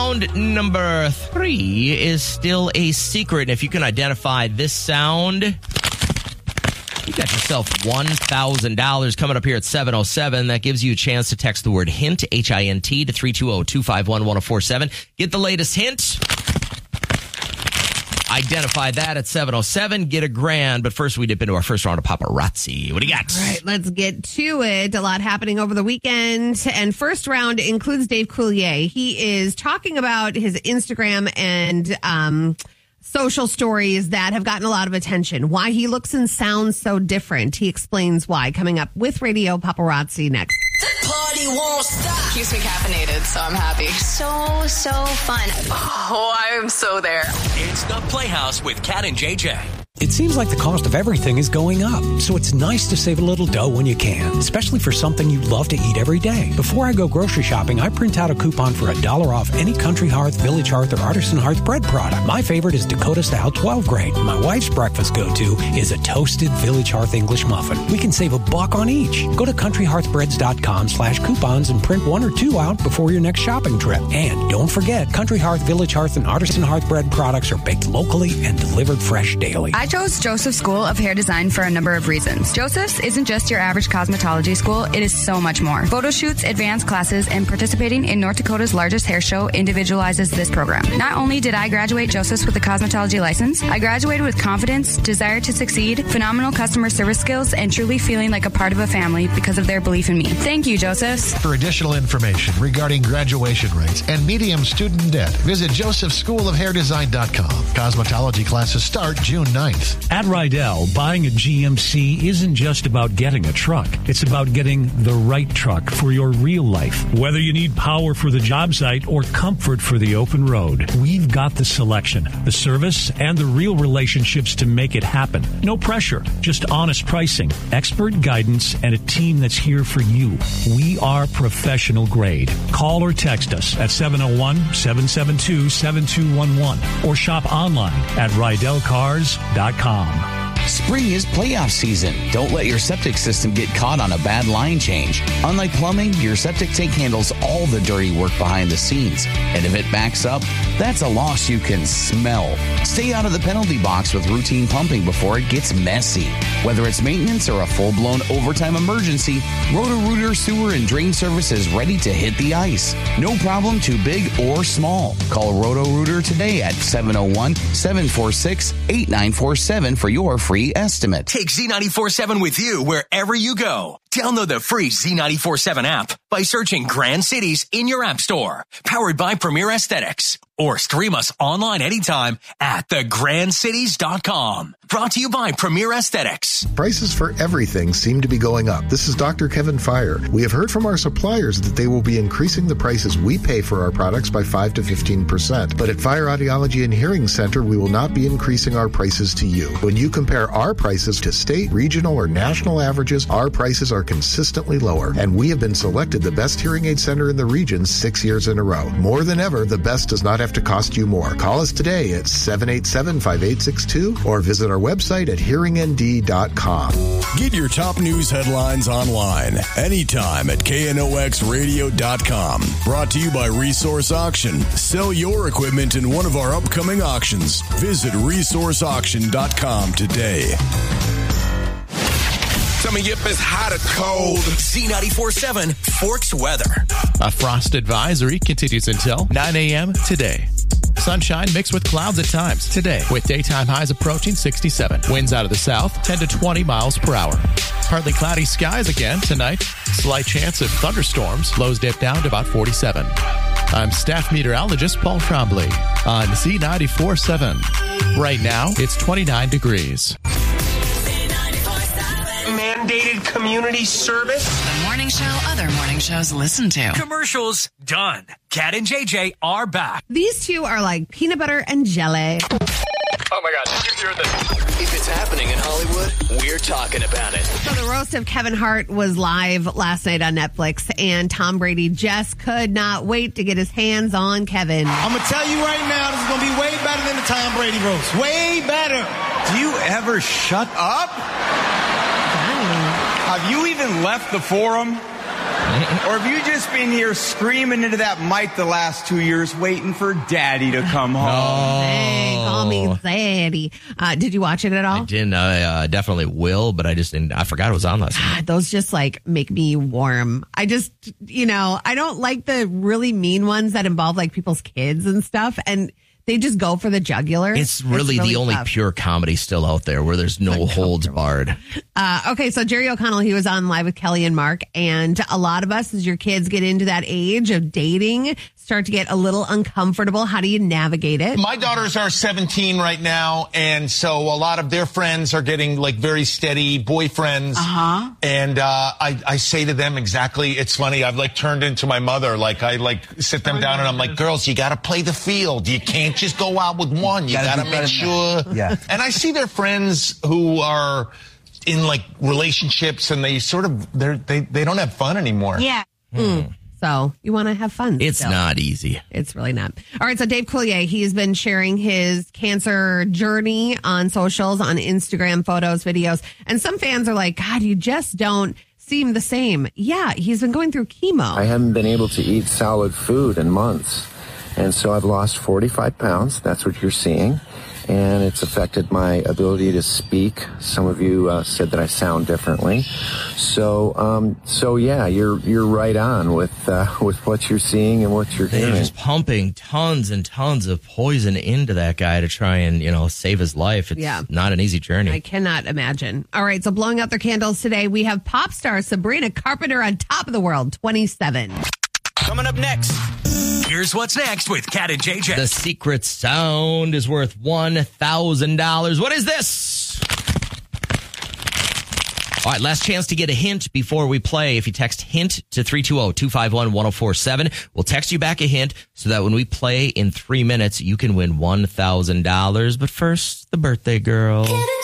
Round number 3 is still a secret. And if you can identify this sound, you got yourself $1,000 coming up here at 7:07. That gives you a chance to text the word HINT, H-I-N-T, to 320-251-1047. Get the latest hint. Identify that at 7:07. Get $1,000. But first, we dip into our first round of paparazzi. What do you got? All right, let's get to it. A lot happening over the weekend. And first round includes Dave Coulier. He is talking about his Instagram and social stories that have gotten a lot of attention. Why he looks and sounds so different. He explains why. Coming up with Radio Paparazzi next. Party won't stop. Keeps me caffeinated, so I'm happy. So fun. Oh, I am so there. It's the Playhouse with Kat and JJ. It seems like the cost of everything is going up, so it's nice to save a little dough when you can, especially for something you love to eat every day. Before I go grocery shopping, I print out a coupon for $1 off any Country Hearth, Village Hearth, or Artisan Hearth bread product. My favorite is Dakota Style 12 grain. My wife's breakfast go-to is a toasted Village Hearth English muffin. We can save $1 on each. Go to countryhearthbreads.com/coupons and print 1 or 2 out before your next shopping trip. And don't forget, Country Hearth, Village Hearth, and Artisan Hearth bread products are baked locally and delivered fresh daily. I chose Joseph School of Hair Design for a number of reasons. Joseph's isn't just your average cosmetology school, it is so much more. Photo shoots, advanced classes, and participating in North Dakota's largest hair show individualizes this program. Not only did I graduate Joseph's with a cosmetology license, I graduated with confidence, desire to succeed, phenomenal customer service skills, and truly feeling like a part of a family because of their belief in me. Thank you, Joseph's. For additional information regarding graduation rates and medium student debt, visit josephschoolofhairdesign.com. Cosmetology classes start June 9th. At Rydell, buying a GMC isn't just about getting a truck. It's about getting the right truck for your real life. Whether you need power for the job site or comfort for the open road, we've got the selection, the service, and the real relationships to make it happen. No pressure, just honest pricing, expert guidance, and a team that's here for you. We are professional grade. Call or text us at 701-772-7211 or shop online at RydellCars.com. Spring is playoff season. Don't let your septic system get caught on a bad line change. Unlike plumbing, your septic tank handles all the dirty work behind the scenes. And if it backs up, that's a loss you can smell. Stay out of the penalty box with routine pumping before it gets messy. Whether it's maintenance or a full-blown overtime emergency, Roto-Rooter Sewer and Drain Service is ready to hit the ice. No problem too big or small. Call Roto-Rooter today at 701-746-8947 for your free estimate. Take Z94.7 with you wherever you go. Download the free Z94.7 app by searching Grand Cities in your app store. Powered by Premier Aesthetics. Or stream us online anytime at thegrandcities.com. Brought to you by Premier Aesthetics. Prices for everything seem to be going up. This is Dr. Kevin Fire. We have heard from our suppliers that they will be increasing the prices we pay for our products by 5 to 15%. But at Fire Audiology and Hearing Center, we will not be increasing our prices to you. When you compare our prices to state, regional, or national averages, our prices are consistently lower. And we have been selected the best hearing aid center in the region 6 years in a row. More than ever, the best does not have to cost you more. Call us today at 787-5862 or visit our website at hearingnd.com. Get your top news headlines online anytime at knoxradio.com. Brought to you by Resource Auction. Sell your equipment in one of our upcoming auctions. Visit resourceauction.com today. Tell me if it's hot or cold. Z94.7 Forks weather. A frost advisory continues until 9 a.m. today. Sunshine mixed with clouds at times today, with daytime highs approaching 67. Winds out of the south, 10 to 20 miles per hour. Partly cloudy skies again tonight. Slight chance of thunderstorms. Lows dip down to about 47. I'm staff meteorologist Paul Trombley on Z94.7. Right now, it's 29 degrees. Mandated community service. The morning show other morning shows listen to. Commercials done. Kat and JJ are back. These two are like peanut butter and jelly. Oh my God, did you hear this? If it's happening in Hollywood, we're talking about it. So the roast of Kevin Hart was live last night on Netflix, and Tom Brady just could not wait to get his hands on Kevin. I'm going to tell you right now, this is going to be way better than the Tom Brady roast. Way better. Do you ever shut up? Have you even left the forum? Or have you just been here screaming into that mic the last 2 years waiting for Daddy to come home? Hey, call me Daddy. Did you watch it at all? I didn't. I definitely will, but I just didn't. I forgot it was on last night. Those just like make me warm. I just, I don't like the really mean ones that involve like people's kids and stuff. And they just go for the jugular. It's really the only tough. pure comedy still out there where there's no holds barred. Okay, so Jerry O'Connell, he was on Live with Kelly and Mark, and a lot of us, as your kids get into that age of dating, start to get a little uncomfortable. How do you navigate it? My daughters are 17 right now, and so a lot of their friends are getting like very steady boyfriends. Uh-huh. And I say to them exactly, it's funny, I've like turned into my mother. Like I like sit them down and I'm like, girls, you got to play the field. You can't just go out with one. You got to make sure. Yeah. And I see their friends who are in like relationships and they sort of, they don't have fun anymore. Yeah. So you want to have fun. It's still. not easy. It's really not. All right. So Dave Coulier, he's been sharing his cancer journey on socials, on Instagram, photos, videos. And some fans are like, God, you just don't seem the same. Yeah. He's been going through chemo. I haven't been able to eat solid food in months. And so I've lost 45 pounds. That's what you're seeing. And it's affected my ability to speak. Some of you said that I sound differently. So yeah, you're right on with what you're seeing and what you're They're hearing. just pumping tons and tons of poison into that guy to try and, save his life. It's not an easy journey. I cannot imagine. All right. So blowing out their candles today, we have pop star Sabrina Carpenter on top of the world, 27. Coming up next, here's what's next with Kat and JJ. The secret sound is worth $1,000. What is this? All right, last chance to get a hint before we play. If you text HINT to 320-251-1047, we'll text you back a hint so that when we play in 3 minutes, you can win $1,000. But first, the birthday girl.